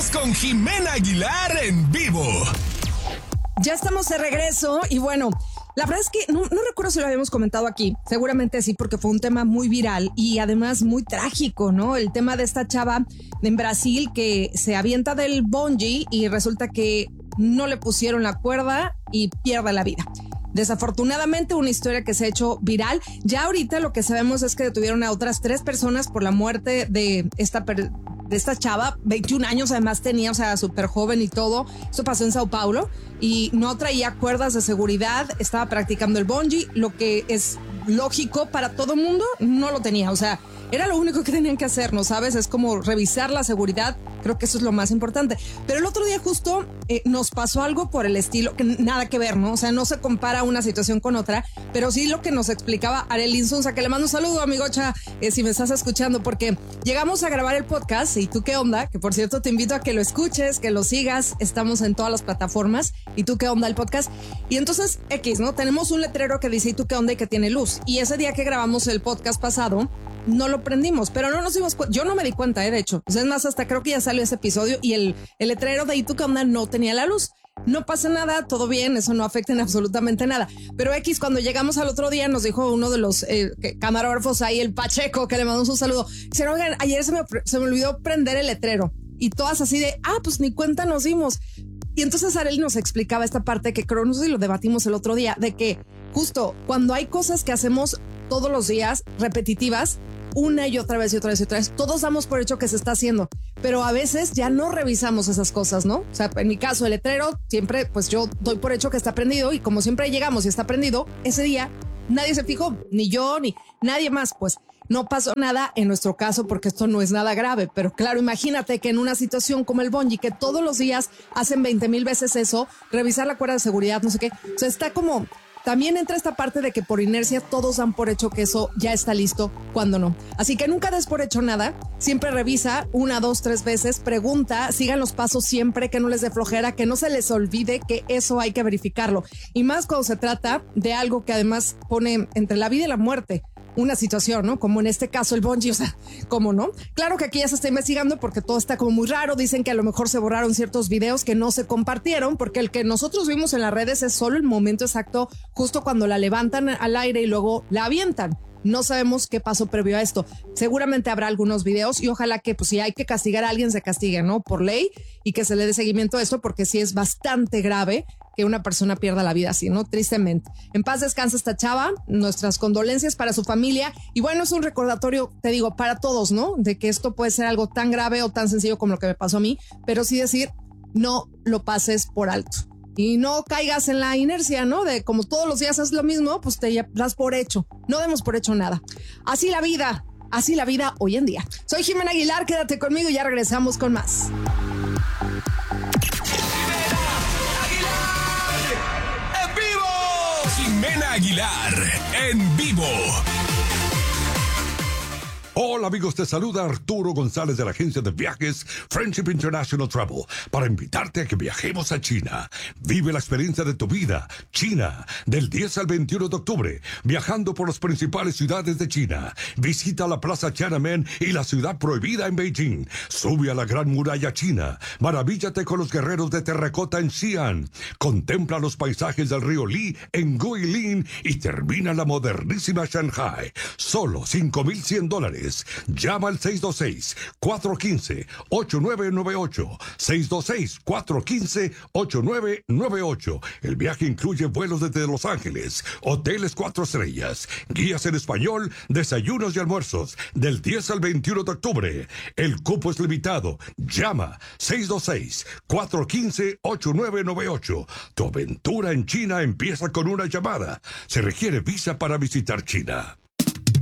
Regresamos con Jimena Aguilar en vivo. Ya estamos de regreso y bueno, la verdad es que no recuerdo si lo habíamos comentado aquí. Seguramente sí, porque fue un tema muy viral y además muy trágico, ¿no? El tema de esta chava en Brasil que se avienta del bungee y resulta que no le pusieron la cuerda y pierde la vida. Desafortunadamente, una historia que se ha hecho viral. Ya ahorita lo que sabemos es que detuvieron a otras 3 personas por la muerte de esta chava. 21 años además tenía, o sea, súper joven y todo. Esto pasó en Sao Paulo y no traía cuerdas de seguridad. Estaba practicando el bungee, lo que es lógico para todo mundo, no lo tenía. O sea, era lo único que tenían que hacer, ¿no sabes? Es como revisar la seguridad. Creo que eso es lo más importante. Pero el otro día justo nos pasó algo por el estilo, que nada que ver, ¿no? O sea, no se compara una situación con otra, pero sí lo que nos explicaba Arely Insunza, que le mando un saludo, amigocha, si me estás escuchando, porque llegamos a grabar el podcast, y tú qué onda, que por cierto te invito a que lo escuches, que lo sigas, estamos en todas las plataformas, y tú qué onda el podcast, y entonces X, ¿no? Tenemos un letrero que dice y tú qué onda y que tiene luz, y ese día que grabamos el podcast pasado, no lo prendimos, pero no nos dimos cuenta. Yo no me di cuenta, de hecho. O sea, es más, hasta creo que ya salió ese episodio y el letrero de ¿y tú qué onda? No tenía la luz. No pasa nada, todo bien, eso no afecta en absolutamente nada. Pero X, cuando llegamos al otro día, nos dijo uno de los camarógrafos ahí, el Pacheco, que le mandamos un saludo. Dice, oigan, ayer se me olvidó prender el letrero. Y todas así de, pues ni cuenta nos dimos. Y entonces Arely nos explicaba esta parte que creo, no sé si lo debatimos el otro día, de que justo cuando hay cosas que hacemos todos los días, repetitivas, una y otra vez y otra vez y otra vez, todos damos por hecho que se está haciendo, pero a veces ya no revisamos esas cosas, ¿no? O sea, en mi caso, el letrero, siempre, pues yo doy por hecho que está prendido y como siempre llegamos y está prendido, ese día nadie se fijó, ni yo, ni nadie más, pues no pasó nada en nuestro caso porque esto no es nada grave, pero claro, imagínate que en una situación como el bungee, que todos los días hacen 20,000 veces eso, revisar la cuerda de seguridad, no sé qué, o sea, está como... También entra esta parte de que por inercia todos dan por hecho que eso ya está listo cuando no. Así que nunca des por hecho nada. Siempre revisa 1, 2, 3 veces, pregunta, sigan los pasos siempre, que no les dé flojera, que no se les olvide que eso hay que verificarlo. Y más cuando se trata de algo que además pone entre la vida y la muerte una situación, ¿no? Como en este caso el bungee, o sea, ¿cómo no? Claro que aquí ya se está investigando porque todo está como muy raro. Dicen que a lo mejor se borraron ciertos videos que no se compartieron porque el que nosotros vimos en las redes es solo el momento exacto, justo cuando la levantan al aire y luego la avientan. No sabemos qué pasó previo a esto. Seguramente habrá algunos videos y ojalá que, pues si hay que castigar a alguien, se castigue, ¿no? Por ley y que se le dé seguimiento a esto porque sí es bastante grave que una persona pierda la vida así, ¿no? Tristemente. En paz descansa esta chava, nuestras condolencias para su familia y bueno, es un recordatorio, te digo, para todos, ¿no? De que esto puede ser algo tan grave o tan sencillo como lo que me pasó a mí, pero sí decir, no lo pases por alto. Y no caigas en la inercia, ¿no? De como todos los días haces lo mismo, pues te das por hecho. No demos por hecho nada. Así la vida hoy en día. Soy Jimena Aguilar, quédate conmigo y ya regresamos con más. Jimena Aguilar en vivo. Hola amigos, te saluda Arturo González de la agencia de viajes Friendship International Travel para invitarte a que viajemos a China. Vive la experiencia de tu vida. China, del 10 al 21 de octubre, viajando por las principales ciudades de China. Visita la Plaza Tiananmen y la ciudad prohibida en Beijing. Sube a la Gran Muralla China. Maravíllate con los guerreros de terracota en Xi'an. Contempla los paisajes del río Li en Guilin y termina en la modernísima Shanghai. Solo $5,100. Llama al 626-415-8998. 626-415-8998. El viaje incluye vuelos desde Los Ángeles, hoteles 4 estrellas, guías en español, desayunos y almuerzos, del 10 al 21 de octubre. El cupo es limitado. Llama 626-415-8998. Tu aventura en China empieza con una llamada. Se requiere visa para visitar China.